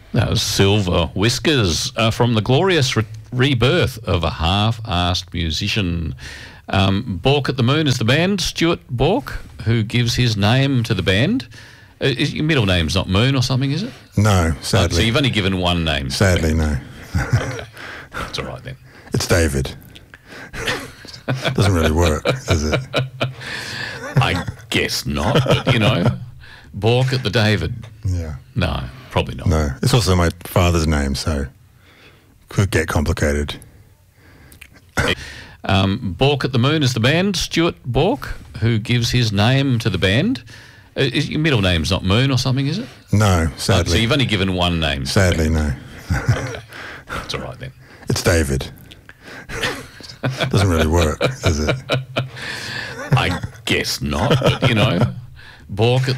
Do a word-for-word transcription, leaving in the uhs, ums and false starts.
That was Silver Whiskers uh, from the glorious re- rebirth of a half-assed musician. Um, Bork at the Moon is the band. Stuart Bork, who gives his name to the band. Uh, is your middle name's not Moon or something, is it? No, sadly. Oh, so you've only given one name. Sadly, no. Okay, that's all right then. It's David. Doesn't really work, does it? I guess not, but, you know, Bork at the David. Yeah. No, probably not. No. It's also my father's name, so could get complicated. Um, Bork at the Moon is the band. Stuart Bork, who gives his name to the band. Uh, is your middle name's not Moon or something, is it? No, Oh, sadly. so you've only given one name. Sadly, no. Okay, that's all right then. It's David. Doesn't really work, does it? I guess not, but, you know, Bork at